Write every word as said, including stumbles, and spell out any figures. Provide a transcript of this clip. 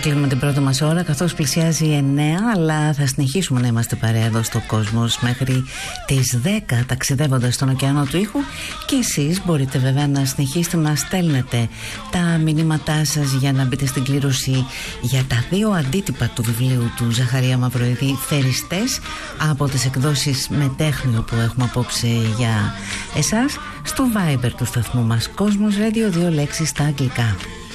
κλείνουμε την πρώτη μας ώρα καθώς πλησιάζει εννέα, αλλά θα συνεχίσουμε να είμαστε παρέα εδώ στο Κόσμος μέχρι τις δέκα, ταξιδεύοντας στον ωκεανό του ήχου. Και εσείς μπορείτε βέβαια να συνεχίσετε να στέλνετε τα μηνύματά σας για να μπείτε στην κλήρωση για τα δύο αντίτυπα του βιβλίου του Ζαχαρία Μαυροειδή, Θεριστές, από τις εκδόσεις Μετέχνιο που έχουμε απόψε για εσάς, στο Viber του σταθμού μας Κόσμος Radio, δύο λέξεις στα αγγλικά.